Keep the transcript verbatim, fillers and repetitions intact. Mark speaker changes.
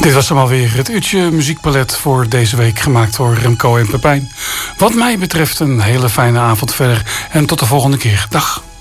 Speaker 1: Dit was hem alweer, het uurtje muziekpalet voor deze week, gemaakt door Remco en Pepijn. Wat mij betreft een hele fijne avond verder en tot de volgende keer. Dag.